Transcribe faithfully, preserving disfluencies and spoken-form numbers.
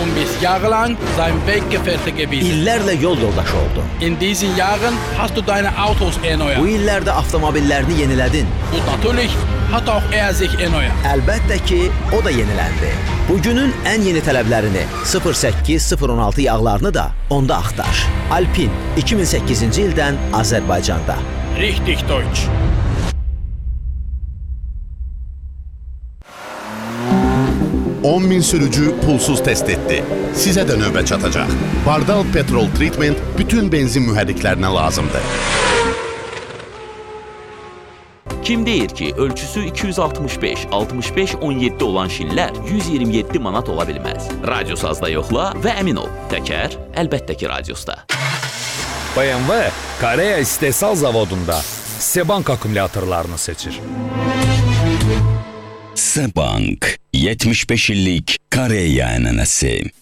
und bis jahrelang sein Weggefährte gewesen. İllərlə yol yoldaşı oldun. In diesen Jahren hast du deine Autos erneuert. Bu illərdə avtomobillerini yenilədin. Und natürlich hat auch er sich erneuert. Əlbəttə ki, o da yeniləndi. Bugünün ən yeni tələblərini sıfır səkkiz sıfır on altı yağlarını da onda axtar. Alpin iki min səkkizinci ildən Azərbaycanda. Richtig Deutsch. on min sürücü pulsuz test etdi. Sizə də növbə çatacaq. Bardal Petrol Treatment bütün benzin mühərriklərinə lazımdır. Kim deyir ki, ölçüsü iki yüz altmış beş altmış beş on yeddi olan şinlər yüz iyirmi yeddi manat ola bilməz. Radiosazda yoxla və əmin ol, təkər əlbəttə ki radiosda. B M W Koreya istehsal zavodunda Sebank akkumulyatorlarını seçir. Sebank yetmiş beş illik Koreya ənənəsi.